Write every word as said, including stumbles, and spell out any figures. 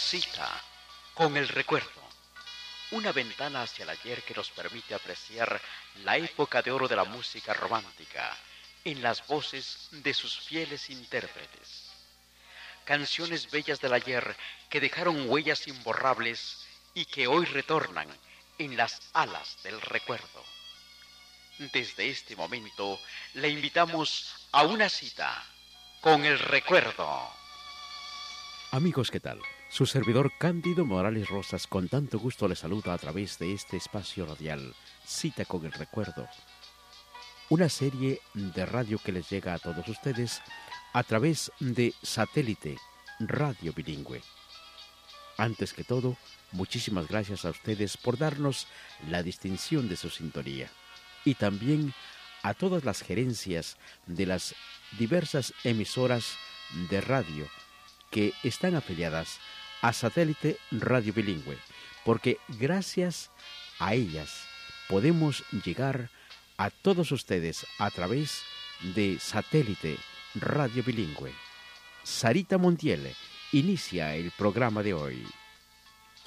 Cita con el recuerdo. Una ventana hacia el ayer que nos permite apreciar la época de oro de la música romántica en las voces de sus fieles intérpretes. Canciones bellas del ayer que dejaron huellas imborrables y que hoy retornan en las alas del recuerdo. Desde este momento le invitamos a una cita con el recuerdo. Amigos, ¿qué tal? Su servidor Cándido Morales Rosas con tanto gusto les saluda a través de este espacio radial, Cita con el Recuerdo. Una serie de radio que les llega a todos ustedes a través de satélite, radio bilingüe. Antes que todo, muchísimas gracias a ustedes por darnos la distinción de su sintonía. Y también a todas las gerencias de las diversas emisoras de radio que están afiliadas a Satélite Radio Bilingüe, porque gracias a ellas podemos llegar a todos ustedes a través de Satélite Radio Bilingüe. Sarita Montiel inicia el programa de hoy.